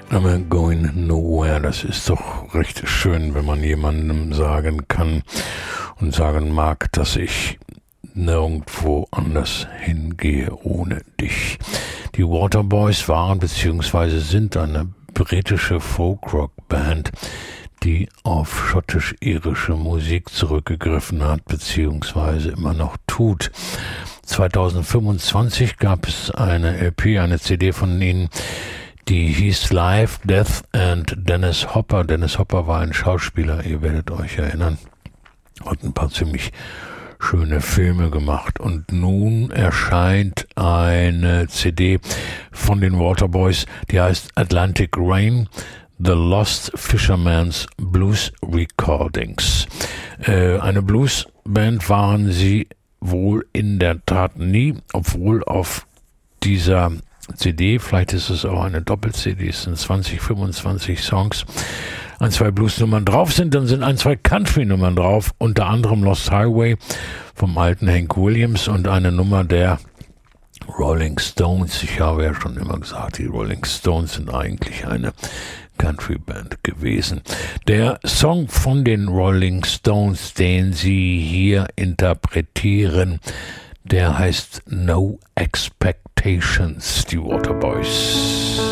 I'm going nowhere. Das ist doch recht schön, wenn man jemandem sagen kann und sagen mag, dass ich nirgendwo anders hingehe ohne dich. Die Waterboys waren bzw. sind eine britische Folk-Rock-Band, die auf schottisch-irische Musik zurückgegriffen hat bzw. immer noch tut. 2025 gab es eine LP, eine CD von ihnen, die hieß Life, Death and Dennis Hopper. Dennis Hopper war ein Schauspieler, ihr werdet euch erinnern, hat ein paar ziemlich schöne Filme gemacht. Und nun erscheint eine CD von den Waterboys, die heißt Atlantic Rain, The Lost Fisherman's Blues Recordings. Eine Bluesband waren sie wohl in der Tat nie, obwohl auf dieser CD, vielleicht ist es auch eine Doppel-CD, es sind 20, 25 Songs, ein, zwei Blues-Nummern drauf sind, dann sind ein, zwei Country-Nummern drauf, unter anderem Lost Highway vom alten Hank Williams und eine Nummer der Rolling Stones. Ich habe ja schon immer gesagt, die Rolling Stones sind eigentlich eine Country-Band gewesen. Der Song von den Rolling Stones, den sie hier interpretieren, der heißt No Expectations, die Waterboys.